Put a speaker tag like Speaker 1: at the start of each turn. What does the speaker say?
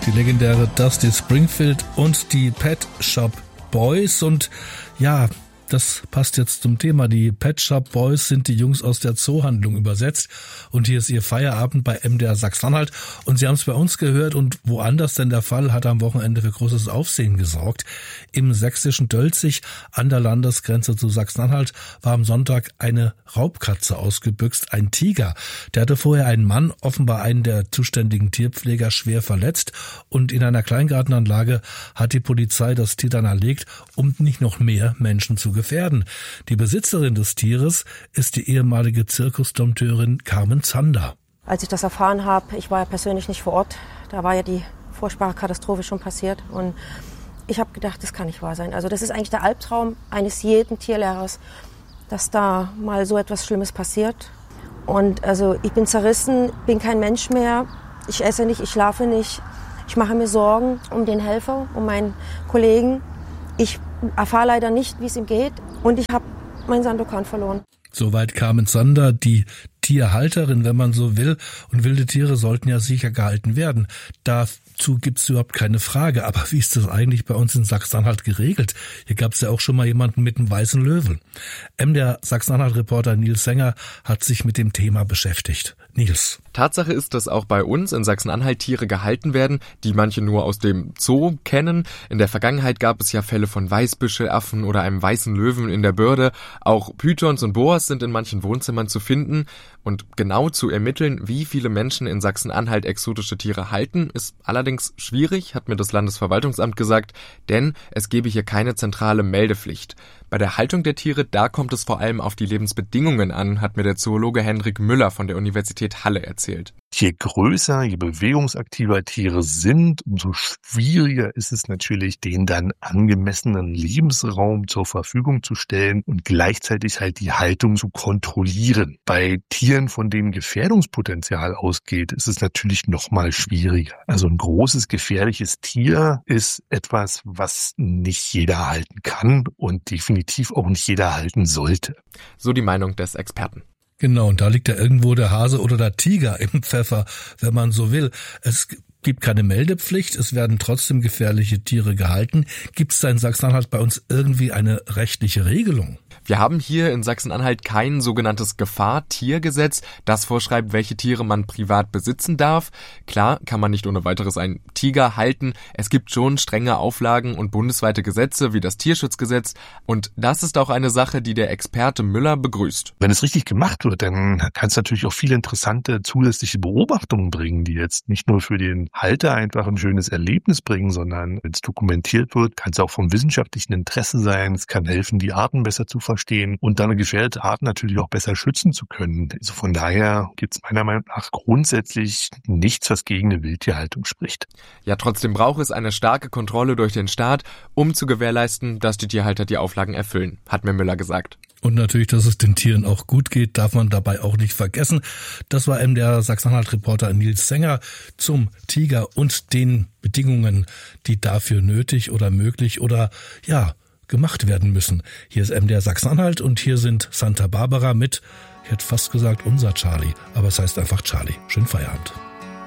Speaker 1: die legendäre Dusty Springfield und die Pet Shop Boys. Und ja, das passt jetzt zum Thema. Die Pet Shop Boys sind die Jungs aus der Zoohandlung übersetzt. Und hier ist ihr Feierabend bei MDR Sachsen-Anhalt. Und Sie haben es bei uns gehört und woanders denn der Fall hat am Wochenende für großes Aufsehen gesorgt. Im sächsischen Dölzig an der Landesgrenze zu Sachsen-Anhalt war am Sonntag eine Raubkatze ausgebüxt, ein Tiger. Der hatte vorher einen Mann, offenbar einen der zuständigen Tierpfleger, schwer verletzt. Und in einer Kleingartenanlage hat die Polizei das Tier dann erlegt, um nicht noch mehr Menschen zu gefährden. Die Besitzerin des Tieres ist die ehemalige Zirkusdompteurin Carmen Zander.
Speaker 2: Als ich das erfahren habe, ich war ja persönlich nicht vor Ort, da war ja die furchtbare Katastrophe schon passiert und ich habe gedacht, das kann nicht wahr sein. Also das ist eigentlich der Albtraum eines jeden Tierlehrers, dass da mal so etwas Schlimmes passiert. Und also ich bin zerrissen, bin kein Mensch mehr, ich esse nicht, ich schlafe nicht, ich mache mir Sorgen um den Helfer, um meinen Kollegen. Ich erfahre leider nicht, wie es ihm geht und ich habe meinen Sandokan verloren.
Speaker 1: Soweit Carmen Zander, die Tierhalterin, wenn man so will. Und wilde Tiere sollten ja sicher gehalten werden. Dazu gibt's überhaupt keine Frage. Aber wie ist das eigentlich bei uns in Sachsen-Anhalt geregelt? Hier gab's ja auch schon mal jemanden mit einem weißen Löwen. MDR Sachsen-Anhalt-Reporter Nils Sänger hat sich mit dem Thema beschäftigt. Nils.
Speaker 3: Tatsache ist, dass auch bei uns in Sachsen-Anhalt Tiere gehalten werden, die manche nur aus dem Zoo kennen. In der Vergangenheit gab es ja Fälle von Weißbüschelaffen oder einem weißen Löwen in der Börde. Auch Pythons und Boas sind in manchen Wohnzimmern zu finden. Und genau zu ermitteln, wie viele Menschen in Sachsen-Anhalt exotische Tiere halten, ist allerdings schwierig, hat mir das Landesverwaltungsamt gesagt, denn es gebe hier keine zentrale Meldepflicht. Bei der Haltung der Tiere, da kommt es vor allem auf die Lebensbedingungen an, hat mir der Zoologe Hendrik Müller von der Universität Halle erzählt.
Speaker 4: Je größer, je bewegungsaktiver Tiere sind, umso schwieriger ist es natürlich, denen dann angemessenen Lebensraum zur Verfügung zu stellen und gleichzeitig halt die Haltung zu kontrollieren. Bei Tieren, von denen Gefährdungspotenzial ausgeht, ist es natürlich noch mal schwieriger. Also ein großes, gefährliches Tier ist etwas, was nicht jeder halten kann und definitiv auch nicht jeder halten sollte.
Speaker 3: So die Meinung des Experten.
Speaker 1: Genau, und da liegt ja irgendwo der Hase oder der Tiger im Pfeffer, wenn man so will. Es gibt keine Meldepflicht, es werden trotzdem gefährliche Tiere gehalten. Gibt es da in Sachsen-Anhalt bei uns irgendwie eine rechtliche Regelung?
Speaker 3: Wir haben hier in Sachsen-Anhalt kein sogenanntes Gefahr-Tiergesetz, das vorschreibt, welche Tiere man privat besitzen darf. Klar kann man nicht ohne weiteres einen Tiger halten. Es gibt schon strenge Auflagen und bundesweite Gesetze wie das Tierschutzgesetz. Und das ist auch eine Sache, die der Experte Müller begrüßt.
Speaker 4: Wenn es richtig gemacht wird, dann kann es natürlich auch viele interessante zusätzliche Beobachtungen bringen, die jetzt nicht nur für den Halter einfach ein schönes Erlebnis bringen, sondern wenn es dokumentiert wird, kann es auch vom wissenschaftlichen Interesse sein. Es kann helfen, die Arten besser zu verstehen und dann eine gefährdete Art natürlich auch besser schützen zu können. Also von daher gibt es meiner Meinung nach grundsätzlich nichts, was gegen eine Wildtierhaltung spricht.
Speaker 3: Ja, trotzdem braucht es eine starke Kontrolle durch den Staat, um zu gewährleisten, dass die Tierhalter die Auflagen erfüllen, hat mir Müller gesagt.
Speaker 1: Und natürlich, dass es den Tieren auch gut geht, darf man dabei auch nicht vergessen. Das war MDR Sachsen-Anhalt-Reporter Nils Sänger zum Tiger und den Bedingungen, die dafür nötig oder möglich oder ja gemacht werden müssen. Hier ist MDR Sachsen-Anhalt und hier sind Santa Barbara mit, ich hätte fast gesagt unser Charlie, aber es heißt einfach Charlie. Schönen Feierabend.